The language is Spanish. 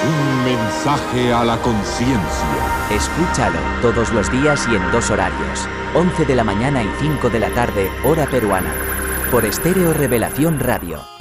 Un mensaje a la conciencia. Escúchalo todos los días y en 2 horarios. 11 de la mañana y 5 de la tarde, hora peruana. Por Estéreo Revelación Radio.